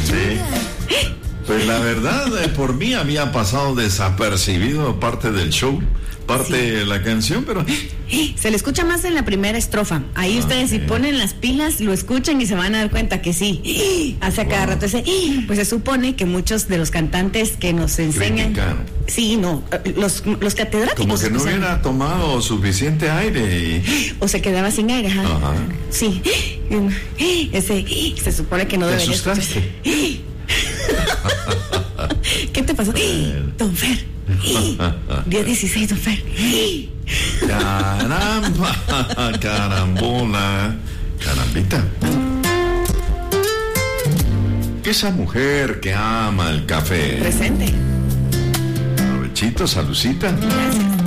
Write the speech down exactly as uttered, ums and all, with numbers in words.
Sí. Pues la verdad, eh, por mí había pasado desapercibido parte del show, parte sí. de la canción, pero... Se le escucha más en la primera estrofa. Ahí ah, ustedes okay. si ponen las pilas, lo escuchan y se van a dar cuenta que sí. Hace a cada wow. rato ese... Pues se supone que muchos de los cantantes que nos enseñan... Criticaron. Sí, no, los, los catedráticos... Como que no o sea, hubiera tomado suficiente aire y... O se quedaba sin aire, ajá. Ajá. Sí. Ese... Se supone que no ¿Te debería asustaste? ¿Qué te pasó? Don Fer. Día dieciséis, Don Fer. Caramba, carambola, carambita. Esa mujer que ama el café. Presente. Provechito, salucita. Gracias.